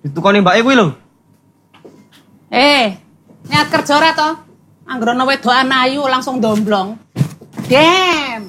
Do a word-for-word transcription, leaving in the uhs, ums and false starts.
Ditukoni mbake kuwi lho. Eh, niat kerja ora to? Anggere ana wedokan ayu langsung domblong. Dem.